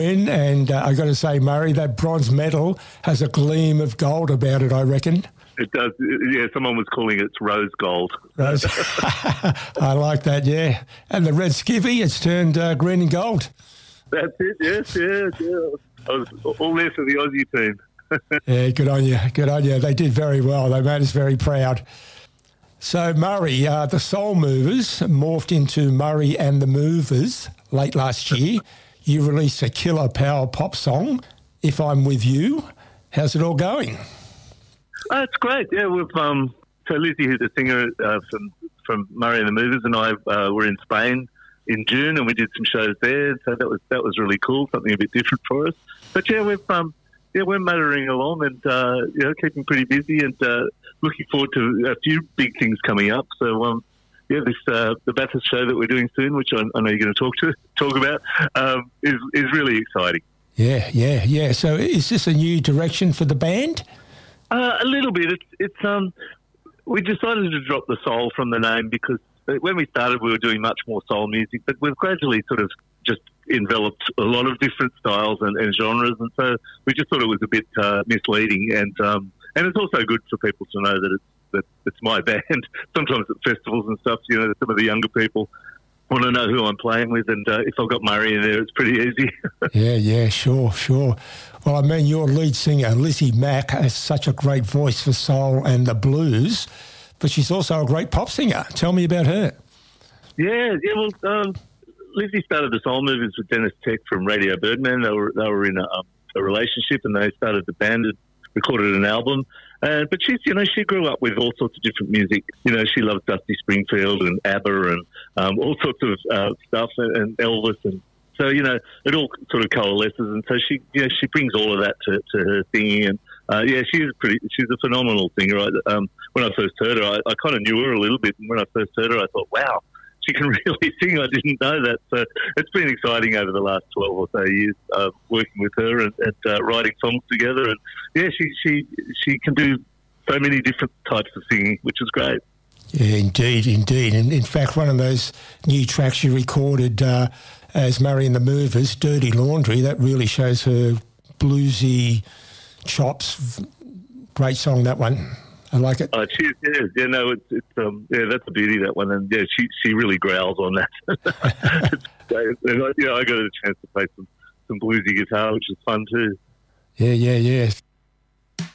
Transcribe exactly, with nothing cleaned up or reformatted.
In, and uh, I got to say, Murray, that bronze medal has a gleam of gold about it, I reckon. It does. Yeah, someone was calling it rose gold. Rose. I like that, yeah. And the red skivvy, it's turned uh, green and gold. That's it, yes, yes, yeah. I was all there for the Aussie team. Yeah, good on you, good on you. They did very well. They made us very proud. So, Murray, uh, the Soul Movers morphed into Murray and the Movers late last year. You released a killer power pop song, If I'm With You. How's it all going? Oh, it's great. Yeah, we've um, so Lizzie, who's the singer uh, from from Murray and the Movers, and I uh, were in Spain in June, and we did some shows there. So that was that was really cool, something a bit different for us. But yeah, we've um, yeah we're motoring along and uh, you know keeping pretty busy and uh, looking forward to a few big things coming up. So um, yeah, this uh, the Bathurst show that we're doing soon, which I, I know you're going to talk to talk about, um, is is really exciting. Yeah, yeah, yeah. So is this a new direction for the band? Uh, a little bit. It's it's um we decided to drop the soul from the name because when we started we were doing much more soul music, but we've gradually sort of just enveloped a lot of different styles and, and genres, and so we just thought it was a bit uh, misleading, and um and it's also good for people to know that it's that it's my band. Sometimes at festivals and stuff, you know, some of the younger people want to know who I'm playing with, and uh, if I've got Murray in there, it's pretty easy. Yeah, yeah, sure, sure. Well, I mean, your lead singer, Lizzie Mack, has such a great voice for soul and the blues, but she's also a great pop singer. Tell me about her. Yeah, yeah. Well, um, Lizzie started the Soul Movers with Dennis Tech from Radio Birdman. They were they were in a, um, a relationship, and they started the band and recorded an album. Uh, but she's, you know, she grew up with all sorts of different music. You know, she loves Dusty Springfield and ABBA and um, all sorts of uh, stuff, and, and Elvis, and so you know, it all sort of coalesces. And so she, you know, she brings all of that to, to her singing. And uh, yeah, she's pretty. She's a phenomenal singer. I, um, when I first heard her, I, I kind of knew her a little bit, and when I first heard her, I thought, wow, she can really sing. I didn't know that. So it's been exciting over the last twelve or so years uh, working with her and, and uh, writing songs together. And yeah, she, she she can do so many different types of singing, which is great. Yeah, indeed, indeed. And in fact, one of those new tracks you recorded uh, as Murray and the Movers, Dirty Laundry, that really shows her bluesy chops. Great song, that one. I like it. Oh, she is. Yeah, no, it's, it's um, yeah, that's a beauty, that one. And yeah, she she really growls on that. It's great. And, you know, I got a chance to play some, some bluesy guitar, which is fun too. Yeah, yeah, yeah.